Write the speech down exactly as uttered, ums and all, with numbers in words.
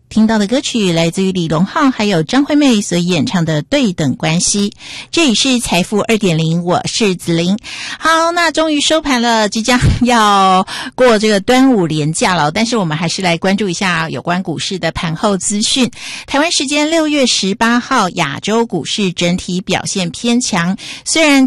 听到的歌曲来自于李荣浩还有张惠妹所演唱的《对等关系》。这里是财富 二点零， 我是子琳。好，那终于收盘了，即将要过这个端午连假了，但是我们还是来关注一下有关股市的盘后资讯。台湾时间六月十八号，亚洲股市整体表现偏强，虽然